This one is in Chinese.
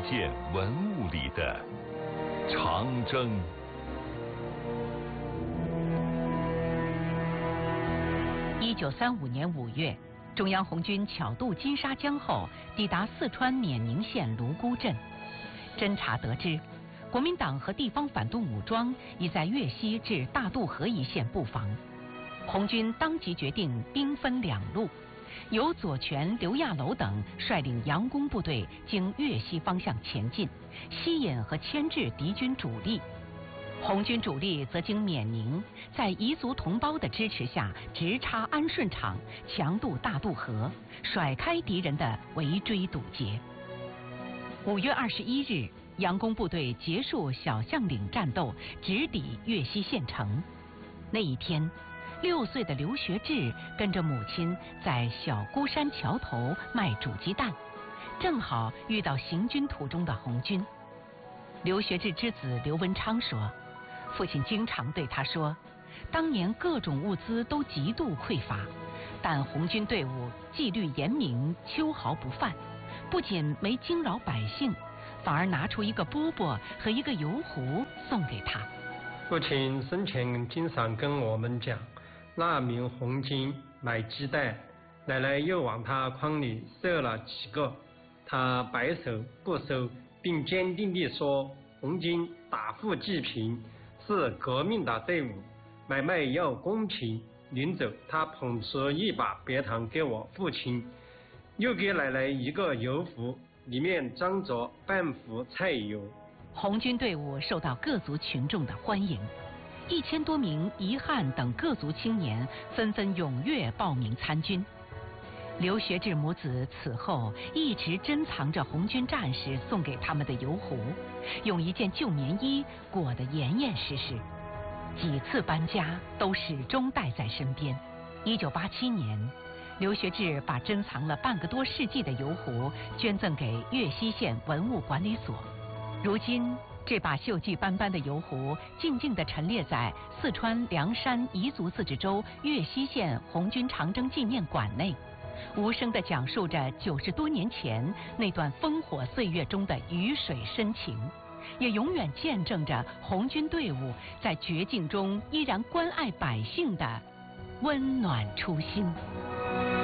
县文物里的长征。 1935年5月，中央红军巧渡金沙江后，抵达四川冕宁县泸沽镇。侦查得知，国民党和地方反动武装已在粤西至大渡河一线布防。红军当即决定兵分两路，由左权、刘亚楼等率领佯攻部队经粤西方向前进，吸引和牵制敌军主力。红军主力则经冕宁，在彝族同胞的支持下，直插安顺场，强渡大渡河，甩开敌人的围追堵截。5月21日，佯攻部队结束小象岭战斗，直抵粤西县城。那一天，6岁的刘学志跟着母亲在小孤山桥头卖煮鸡蛋，正好遇到行军途中的红军。刘学志之子刘文昌说，父亲经常对他说，当年各种物资都极度匮乏，但红军队伍纪律严明，秋毫不犯，不仅没惊扰百姓，反而拿出一个饽饽和一个油壶送给他。 父亲生前经常跟我们讲，那名红军买鸡蛋，奶奶又往他筐里射了几个，他摆手不收，并坚定地说，红军打富济贫，是革命的队伍，买卖要公平。临走，他捧出一把白糖给我父亲，又给奶奶一个油壶，里面装着半壶菜油。 红军队伍受到各族群众的欢迎，1000多名彝汉等各族青年纷纷踊跃报名参军。刘学志母子此后一直珍藏着红军战士送给他们的油壶，用一件旧棉衣裹得严严实实，几次搬家都始终带在身边。1987年，刘学志把珍藏了半个多世纪的油壶捐赠给粤西县文物管理所。如今，这把锈迹斑斑的油壶静静地陈列在四川凉山彝族自治州粤西县红军长征纪念馆内，无声地讲述着90多年前那段烽火岁月中的鱼水深情，也永远见证着红军队伍在绝境中依然关爱百姓的温暖初心。